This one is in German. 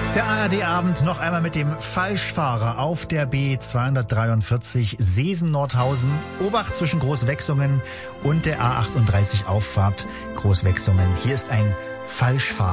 Der ARD-Abend noch einmal mit dem Falschfahrer auf der B243 Seesen-Nordhausen. Obacht zwischen Großwechsungen und der A38 Auffahrt Großwechsungen. Hier ist ein Falschfahrer.